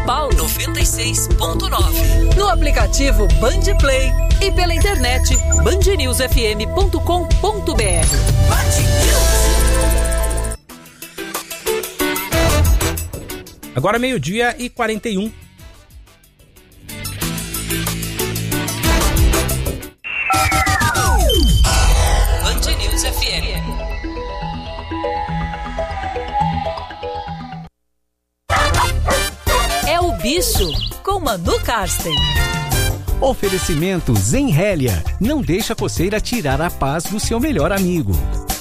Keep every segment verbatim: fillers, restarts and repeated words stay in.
Paulo noventa e seis ponto nove. No aplicativo Band Play e pela internet band news f m ponto com ponto b r. Agora meio-dia e quarenta e um. Band News F M. É o Bicho, com Manu Karsten. Oferecimento Zenrélia. Não deixa a coceira tirar a paz do seu melhor amigo.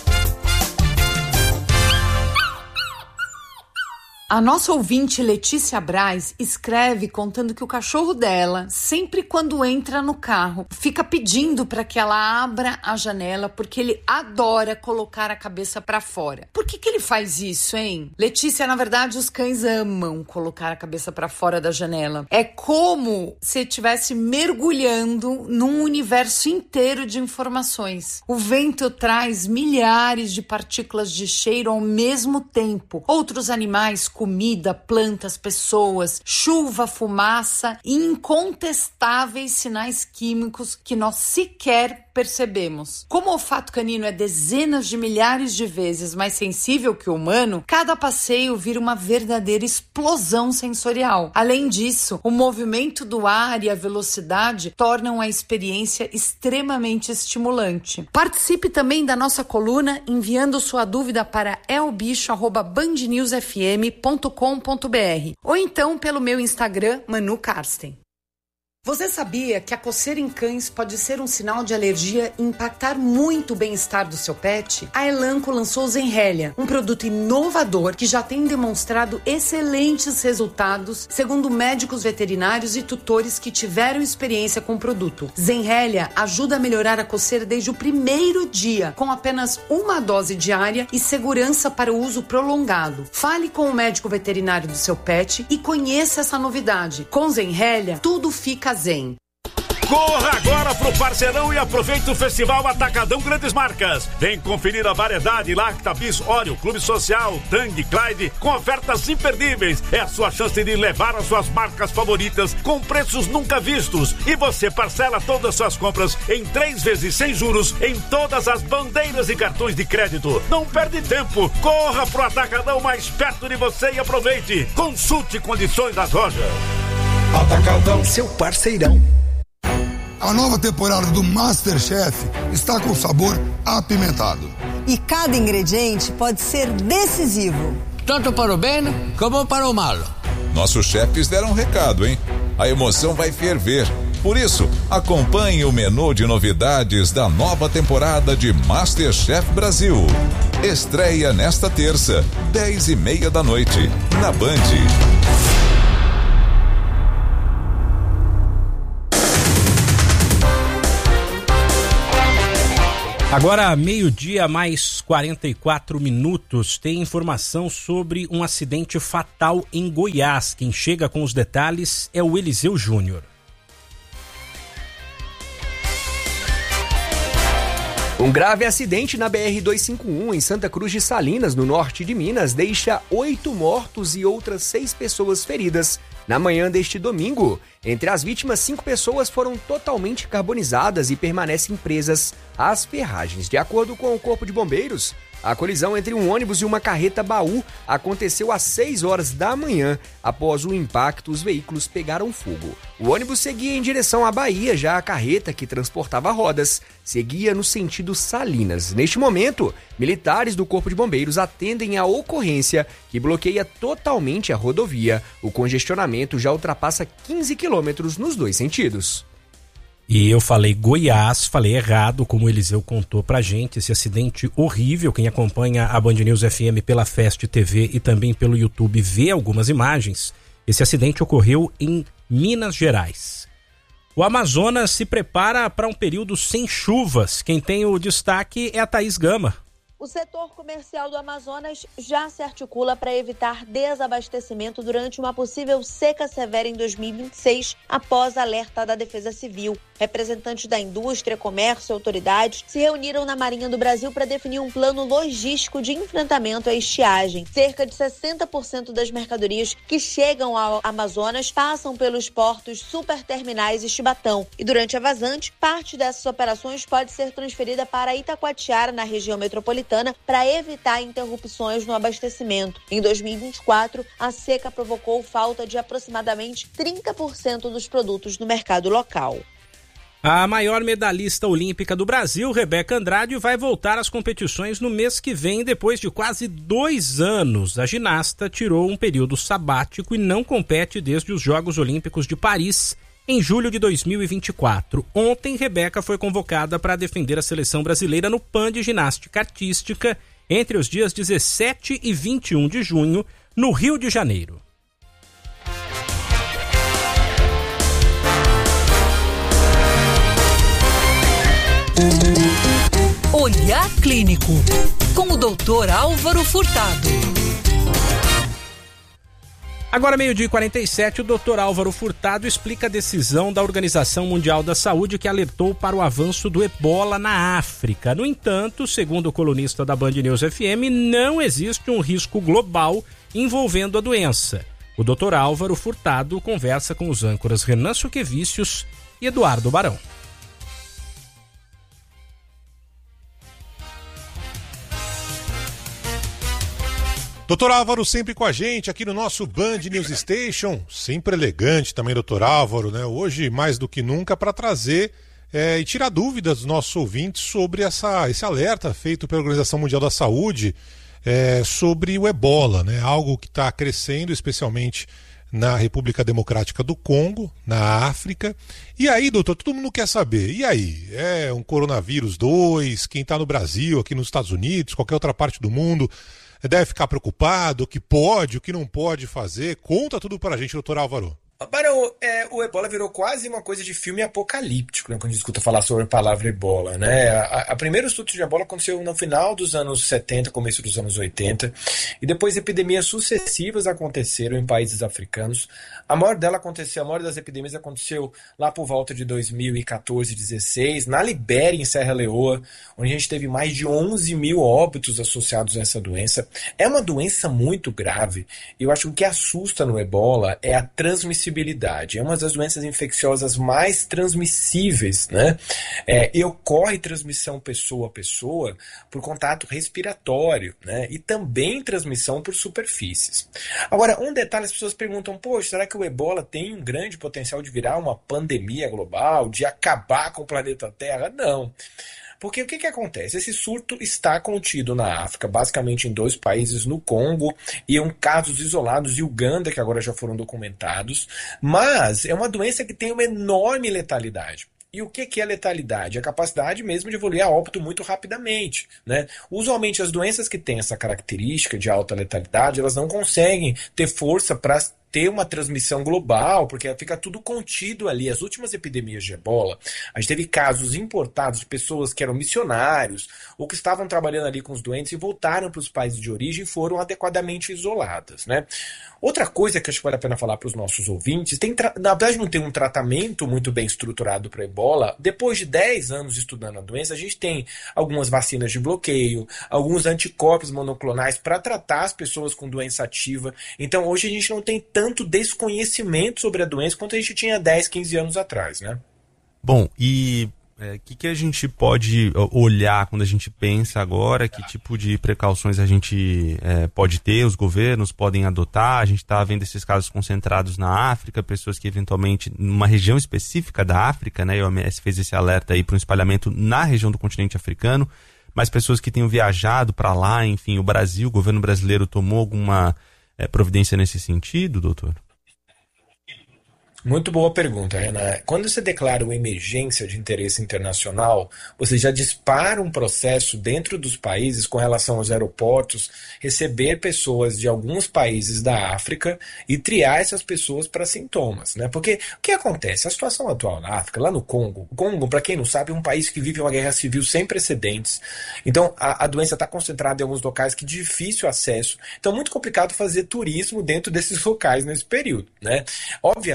A nossa ouvinte Letícia Braz escreve contando que o cachorro dela, sempre quando entra no carro, fica pedindo para que ela abra a janela porque ele adora colocar a cabeça para fora. Por que que ele faz isso, hein? Letícia, na verdade, os cães amam colocar a cabeça para fora da janela. É como se estivesse mergulhando num universo inteiro de informações. O vento traz milhares de partículas de cheiro ao mesmo tempo. Outros animais, comida, plantas, pessoas, chuva, fumaça e incontestáveis sinais químicos que nós sequer percebemos. Como o olfato canino é dezenas de milhares de vezes mais sensível que o humano, cada passeio vira uma verdadeira explosão sensorial. Além disso, o movimento do ar e a velocidade tornam a experiência extremamente estimulante. Participe também da nossa coluna enviando sua dúvida para elbicho arroba band news f m ponto com ponto b r ou então pelo meu Instagram, Manu Karsten. Você sabia que a coceira em cães pode ser um sinal de alergia e impactar muito o bem-estar do seu pet? A Elanco lançou o Zenrélia, um produto inovador que já tem demonstrado excelentes resultados, segundo médicos veterinários e tutores que tiveram experiência com o produto. Zenrélia ajuda a melhorar a coceira desde o primeiro dia, com apenas uma dose diária e segurança para o uso prolongado. Fale com o médico veterinário do seu pet e conheça essa novidade. Com Zenrélia, tudo fica zen. Corra agora pro Parceirão e aproveite o Festival Atacadão Grandes Marcas. Vem conferir a variedade Lacta, Bis, Oreo, Clube Social, Tang, Clyde, com ofertas imperdíveis. É a sua chance de levar as suas marcas favoritas com preços nunca vistos. E você parcela todas as suas compras em três vezes sem juros em todas as bandeiras e cartões de crédito. Não perde tempo. Corra pro Atacadão mais perto de você e aproveite. Consulte condições das lojas. Atacadão, seu parceirão. A nova temporada do MasterChef está com sabor apimentado. E cada ingrediente pode ser decisivo. Tanto para o bem como para o mal. Nossos chefes deram um recado, hein? A emoção vai ferver. Por isso, acompanhe o menu de novidades da nova temporada de MasterChef Brasil. Estreia nesta terça, dez e meia da noite, na Band. Agora, meio-dia mais quarenta e quatro minutos, tem informação sobre um acidente fatal em Goiás. Quem chega com os detalhes é o Eliseu Júnior. Um grave acidente na B R duzentos e cinquenta e um em Santa Cruz de Salinas, no norte de Minas, deixa oito mortos e outras seis pessoas feridas na manhã deste domingo. Entre as vítimas, cinco pessoas foram totalmente carbonizadas e permanecem presas às ferragens. De acordo com o Corpo de Bombeiros, a colisão entre um ônibus e uma carreta-baú aconteceu às seis horas da manhã. Após o impacto, os veículos pegaram fogo. O ônibus seguia em direção à Bahia, já a carreta, que transportava rodas, seguia no sentido Salinas. Neste momento, militares do Corpo de Bombeiros atendem a ocorrência que bloqueia totalmente a rodovia. O congestionamento já ultrapassa quinze quilômetros nos dois sentidos. E eu falei Goiás, falei errado, como o Eliseu contou pra gente, esse acidente horrível. Quem acompanha a Band News F M pela Fest T V e também pelo YouTube vê algumas imagens. Esse acidente ocorreu em Minas Gerais. O Amazonas se prepara para um período sem chuvas. Quem tem o destaque é a Thaís Gama. O setor comercial do Amazonas já se articula para evitar desabastecimento durante uma possível seca severa em dois mil e vinte e seis, após alerta da Defesa Civil. Representantes da indústria, comércio e autoridades se reuniram na Marinha do Brasil para definir um plano logístico de enfrentamento à estiagem. Cerca de sessenta por cento das mercadorias que chegam ao Amazonas passam pelos portos superterminais e Chibatão. E durante a vazante, parte dessas operações pode ser transferida para Itacoatiara, na região metropolitana, para evitar interrupções no abastecimento. Em dois mil e vinte e quatro, a seca provocou falta de aproximadamente trinta por cento dos produtos no mercado local. A maior medalhista olímpica do Brasil, Rebeca Andrade, vai voltar às competições no mês que vem, depois de quase dois anos. A ginasta tirou um período sabático e não compete desde os Jogos Olímpicos de Paris, em julho de dois mil e vinte e quatro. Ontem, Rebeca foi convocada para defender a seleção brasileira no Pan de Ginástica Artística entre os dias dezessete e vinte e um de junho, no Rio de Janeiro. Olhar Clínico, com o doutor Álvaro Furtado. Agora, meio-dia e quarenta e sete, o doutor Álvaro Furtado explica a decisão da Organização Mundial da Saúde que alertou para o avanço do ebola na África. No entanto, segundo o colunista da Band News F M, não existe um risco global envolvendo a doença. O doutor Álvaro Furtado conversa com os âncoras Renan Suquevicius e Eduardo Barão. doutor Álvaro sempre com a gente aqui no nosso Band News Station, sempre elegante também, doutor Álvaro, né? Hoje mais do que nunca para trazer é, e tirar dúvidas dos nossos ouvintes sobre essa, esse alerta feito pela Organização Mundial da Saúde é, sobre o ebola, né? Algo que está crescendo, especialmente na República Democrática do Congo, na África. E aí, doutor, todo mundo quer saber, e aí? É um coronavírus dois, quem está no Brasil, aqui nos Estados Unidos, qualquer outra parte do mundo, deve ficar preocupado, o que pode, o que não pode fazer? Conta tudo para a gente, doutor Álvaro. Barão, é, o ebola virou quase uma coisa de filme apocalíptico, né, quando a gente escuta falar sobre a palavra ebola, né? A, a primeiro estudo de ebola aconteceu no final dos anos setenta, começo dos anos oitenta, e depois epidemias sucessivas aconteceram em países africanos. A maior dela aconteceu, a maior das epidemias aconteceu lá por volta de dois mil e quatorze, dezesseis, na Libéria, em Serra Leoa, onde a gente teve mais de onze mil óbitos associados a essa doença. É uma doença muito grave, e eu acho que o que assusta no ebola é a transmissibilidade. É uma das doenças infecciosas mais transmissíveis, né? É, e ocorre transmissão pessoa a pessoa por contato respiratório, né? E também transmissão por superfícies. Agora, um detalhe, as pessoas perguntam, poxa, será que o ebola tem um grande potencial de virar uma pandemia global, de acabar com o planeta Terra? Não. Porque o que, que acontece? Esse surto está contido na África, basicamente em dois países, no Congo, e em casos isolados em Uganda, que agora já foram documentados, mas é uma doença que tem uma enorme letalidade. E o que é letalidade? A capacidade mesmo de evoluir a óbito muito rapidamente, né? Usualmente as doenças que têm essa característica de alta letalidade, elas não conseguem ter força para ter uma transmissão global, porque fica tudo contido ali. As últimas epidemias de ebola, a gente teve casos importados de pessoas que eram missionários ou que estavam trabalhando ali com os doentes e voltaram para os países de origem e foram adequadamente isoladas, né? Outra coisa que acho que vale a pena falar para os nossos ouvintes, tem tra... na verdade não tem um tratamento muito bem estruturado para ebola. Depois de dez anos estudando a doença, a gente tem algumas vacinas de bloqueio, alguns anticorpos monoclonais para tratar as pessoas com doença ativa. Então hoje a gente não tem tanto desconhecimento sobre a doença quanto a gente tinha dez, quinze anos atrás, né? Bom, e o é, que, que a gente pode olhar quando a gente pensa agora? Que tipo de precauções a gente é, pode ter, os governos podem adotar? A gente está vendo esses casos concentrados na África, pessoas que eventualmente, numa região específica da África, né? A O M S fez esse alerta aí para um espalhamento na região do continente africano, mas pessoas que tenham viajado para lá, enfim, o Brasil, o governo brasileiro tomou alguma É, providência nesse sentido, doutor? Muito boa pergunta, Renan. Quando você declara uma emergência de interesse internacional, você já dispara um processo dentro dos países com relação aos aeroportos, receber pessoas de alguns países da África e triar essas pessoas para sintomas, né? Porque o que acontece? A situação atual na África, lá no Congo, o Congo, para quem não sabe, é um país que vive uma guerra civil sem precedentes. Então, a, a doença está concentrada em alguns locais que de difícil acesso. Então, muito complicado fazer turismo dentro desses locais nesse período, né? Obviamente,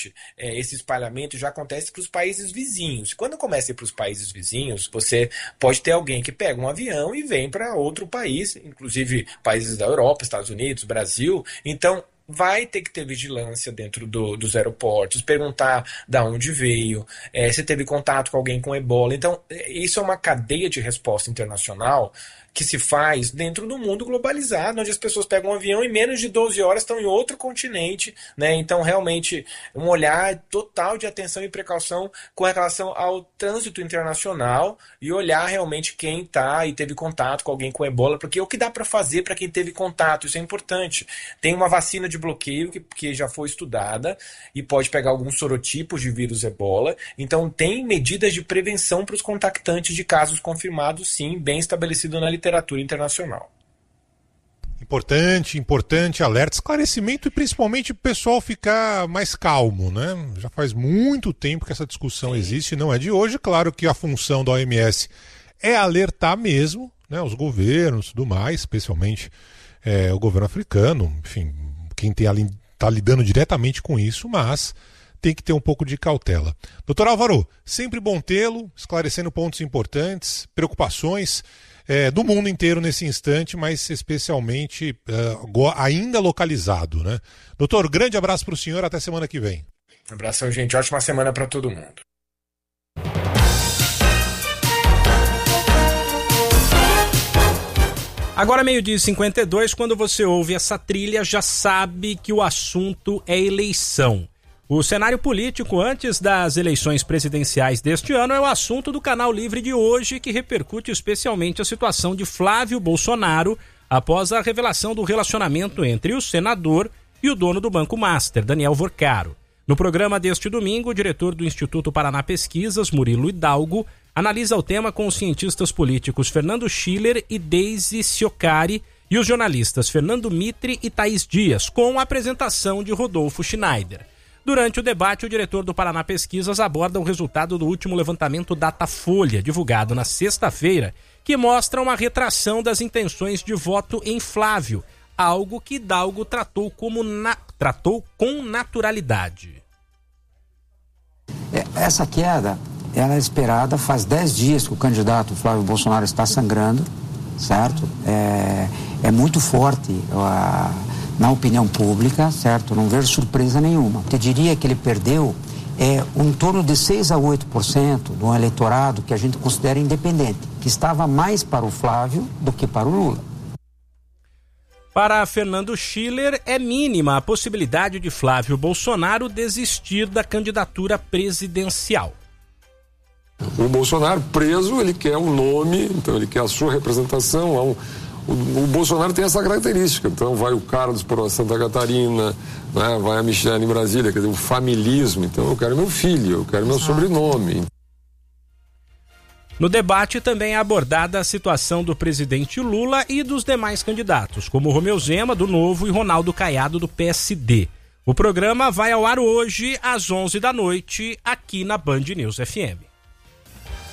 normalmente é, esse espalhamento já acontece para os países vizinhos. Quando começa a ir para os países vizinhos, você pode ter alguém que pega um avião e vem para outro país, inclusive países da Europa, Estados Unidos, Brasil. Então, vai ter que ter vigilância dentro do, dos aeroportos, perguntar de onde veio, é, se teve contato com alguém com ebola. Então, isso é uma cadeia de resposta internacional que se faz dentro do mundo globalizado, onde as pessoas pegam um avião e em menos de doze horas estão em outro continente, né? Então, realmente, um olhar total de atenção e precaução com relação ao trânsito internacional e olhar realmente quem está e teve contato com alguém com ebola, porque o que dá para fazer para quem teve contato, isso é importante. Tem uma vacina de bloqueio que, que já foi estudada e pode pegar alguns sorotipos de vírus ebola, então tem medidas de prevenção para os contactantes de casos confirmados, sim, bem estabelecido na literatura internacional. Importante, importante, alerta, esclarecimento e principalmente o pessoal ficar mais calmo, né? Já faz muito tempo que essa discussão existe, não é de hoje. Claro que a função da O M S é alertar mesmo, né? Os governos e tudo mais, especialmente é, o governo africano, enfim, quem está lidando diretamente com isso, mas tem que ter um pouco de cautela. Doutor Álvaro, sempre bom tê-lo, esclarecendo pontos importantes, preocupações É, do mundo inteiro nesse instante, mas especialmente uh, ainda localizado, né? Doutor, grande abraço para o senhor, até semana que vem. Um abração, gente. Ótima semana para todo mundo. Agora meio-dia e cinquenta e dois, quando você ouve essa trilha, já sabe que o assunto é eleição. O cenário político antes das eleições presidenciais deste ano é o assunto do Canal Livre de hoje, que repercute especialmente a situação de Flávio Bolsonaro após a revelação do relacionamento entre o senador e o dono do Banco Master, Daniel Vorcaro. No programa deste domingo, o diretor do Instituto Paraná Pesquisas, Murilo Hidalgo, analisa o tema com os cientistas políticos Fernando Schiller e Deise Ciocari e os jornalistas Fernando Mitre e Thaís Dias, com a apresentação de Rodolfo Schneider. Durante o debate, o diretor do Paraná Pesquisas aborda o resultado do último levantamento Datafolha, divulgado na sexta-feira, que mostra uma retração das intenções de voto em Flávio, algo que Hidalgo tratou, como na... tratou com naturalidade. Essa queda, ela é esperada, faz dez dias que o candidato Flávio Bolsonaro está sangrando, certo? É, é muito forte a... na opinião pública, certo? Não vejo surpresa nenhuma. Eu diria que ele perdeu é, um torno de seis a oito por cento do eleitorado que a gente considera independente, que estava mais para o Flávio do que para o Lula. Para Fernando Schiller, é mínima a possibilidade de Flávio Bolsonaro desistir da candidatura presidencial. O Bolsonaro preso, ele quer um nome, então ele quer a sua representação, há um O, o Bolsonaro tem essa característica, então vai o Carlos para Santa Catarina, né, vai a Michelle em Brasília, quer dizer, o familismo, então eu quero meu filho, eu quero meu Exato. sobrenome. No debate também é abordada a situação do presidente Lula e dos demais candidatos, como Romeu Zema, do Novo, e Ronaldo Caiado, do P S D. O programa vai ao ar hoje, às onze da noite, aqui na Band News F M.